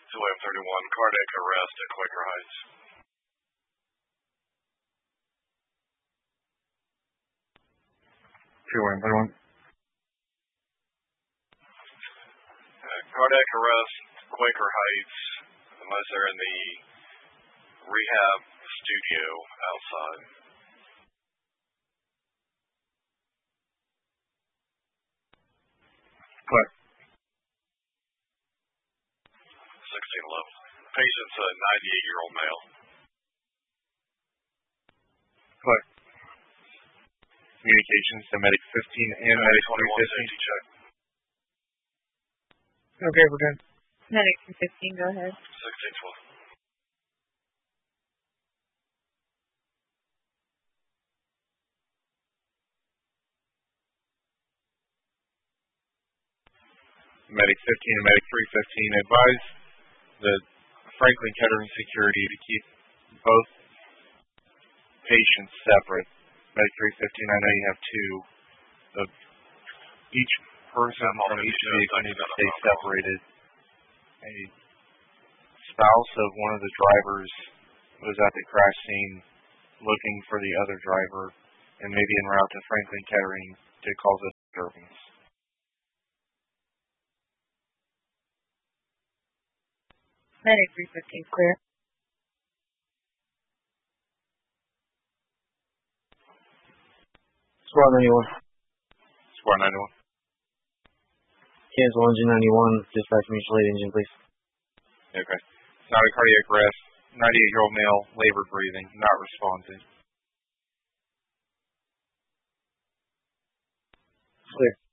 2AM 31, cardiac arrest at Quaker Heights. AM 31. Cardiac arrest, Quaker Heights, unless they're in the rehab studio outside. Clear. 1611. Patient's a 98-year-old male. Clear. Communications to Medic 15 and Medic 21 safety check. Okay, we're good. Medic 15, go ahead. 1612. Medic 15 and Medic 315 advise the Franklin Kettering security to keep both patients separate. Medic 315, I know you have two. Each person from each vehicle needs to stay separated. A spouse of one of the drivers was at the crash scene looking for the other driver and maybe en route to Franklin Kettering to cause a disturbance. Medic 315, clear. Squad 91. Squad 91. Cancel engine 91. Dispatch mutual aid engine, please. Okay. Not a cardiac arrest. 98-year-old male, labored breathing, not responsive. Clear.